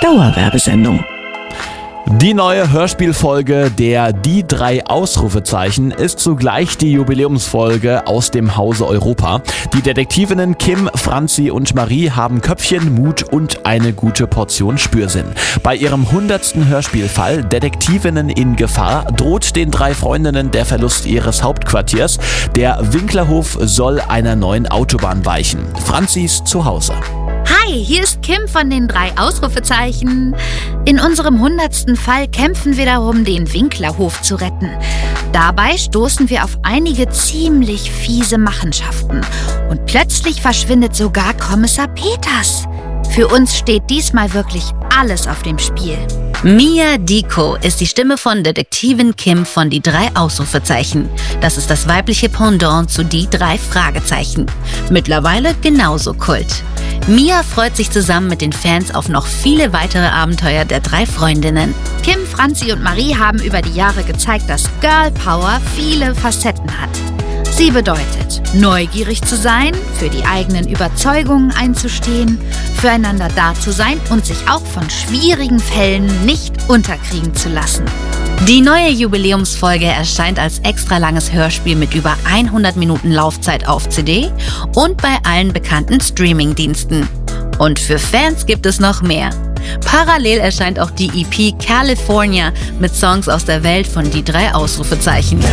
Dauerwerbesendung. Die neue Hörspielfolge der Die 3 Ausrufezeichen ist zugleich die Jubiläumsfolge aus dem Hause Europa. Die Detektivinnen Kim, Franzi und Marie haben Köpfchen, Mut und eine gute Portion Spürsinn. Bei ihrem 100. Hörspielfall Detektivinnen in Gefahr droht den 3 Freundinnen der Verlust ihres Hauptquartiers. Der Winklerhof soll einer neuen Autobahn weichen. Franzis Zuhause. Hi, hier ist Kim von den 3 Ausrufezeichen. In unserem 100. Fall kämpfen wir darum, den Winklerhof zu retten. Dabei stoßen wir auf einige ziemlich fiese Machenschaften. Und plötzlich verschwindet sogar Kommissar Peters. Für uns steht diesmal wirklich alles auf dem Spiel. Mia Diko ist die Stimme von Detektivin Kim von Die 3 Ausrufezeichen. Das ist das weibliche Pendant zu Die 3 Fragezeichen. Mittlerweile genauso Kult. Mia freut sich zusammen mit den Fans auf noch viele weitere Abenteuer der 3 Freundinnen. Kim, Franzi und Marie haben über die Jahre gezeigt, dass Girl Power viele Facetten hat. Sie bedeutet, neugierig zu sein, für die eigenen Überzeugungen einzustehen, füreinander da zu sein und sich auch von schwierigen Fällen nicht unterkriegen zu lassen. Die neue Jubiläumsfolge erscheint als extra langes Hörspiel mit über 100 Minuten Laufzeit auf CD und bei allen bekannten Streamingdiensten. Und für Fans gibt es noch mehr. Parallel erscheint auch die EP California mit Songs aus der Welt von Die 3 Ausrufezeichen.